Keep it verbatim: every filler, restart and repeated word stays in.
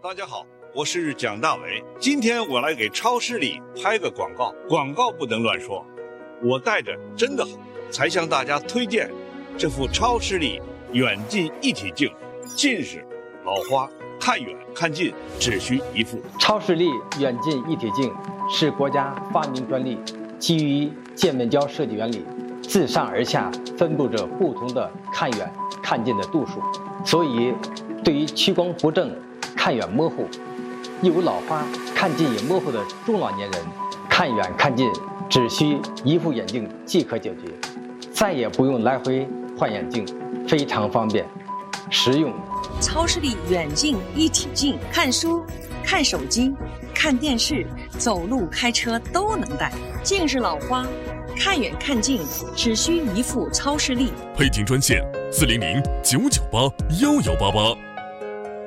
大家好，我是蒋大为。今天我来给超视力拍个广告，广告不能乱说，我戴着真的好，才向大家推荐这副超视力远近一体镜。近视、老花、看远看近只需一副。 超视力远近一体镜是国家发明专利，基于渐面胶设计原理，自上而下分布着不同的看远看近的度数，所以对于屈光不正、看远模糊、又有老花、看近也模糊的中老年人，看远看近只需一副眼镜即可解决，再也不用来回换眼镜，非常方便实用。 超视力远近一体镜，看书、看手机、看电视、走路、开车都能戴。近视老花、看远看近只需一副超视力。 配镜专线：四零零九九八幺幺八八。